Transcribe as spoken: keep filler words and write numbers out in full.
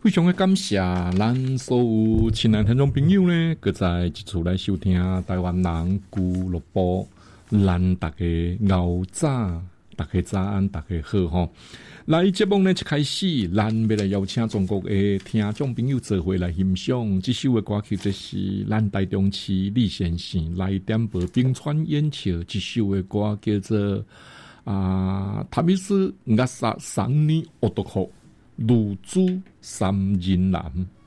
非常的感谢咱所有亲爱听众朋友呢，搁在一次来收听台湾人俱乐部，咱大家熬早，大家早安，大家好吼。来节目呢一开始，咱要来邀请中国的听众朋友做伙来欣赏这首的歌曲，这是咱台中市李先生来点播冰川烟桥这首的歌，叫做啊，塔米斯亚萨桑尼奥多克。露珠三人男。